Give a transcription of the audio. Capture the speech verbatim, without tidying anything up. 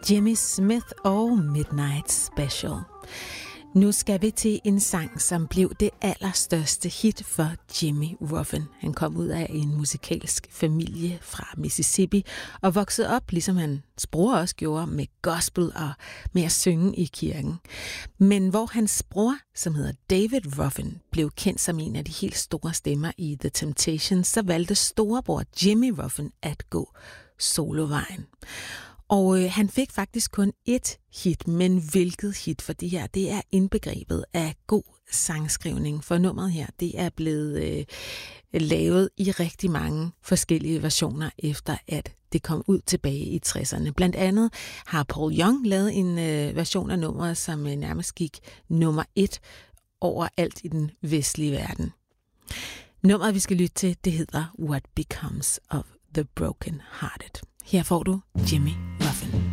Jimmy Smith og Midnight Special. Nu skal vi til en sang, som blev det allerstørste hit for Jimmy Ruffin. Han kom ud af en musikalsk familie fra Mississippi og voksede op, ligesom hans bror også gjorde, med gospel og med at synge i kirken. Men hvor hans bror, som hedder David Ruffin, blev kendt som en af de helt store stemmer i The Temptations, så valgte storebror Jimmy Ruffin at gå solovejen. Og øh, han fik faktisk kun ét hit, men hvilket hit, for det her, det er indbegrebet af god sangskrivning. For nummeret her, det er blevet øh, lavet i rigtig mange forskellige versioner, efter at det kom ud tilbage i tresserne. Blandt andet har Paul Young lavet en øh, version af nummeret, som øh, nærmest gik nummer et overalt i den vestlige verden. Nummeret, vi skal lytte til, det hedder What Becomes of the Broken Hearted. Her får du Jimmy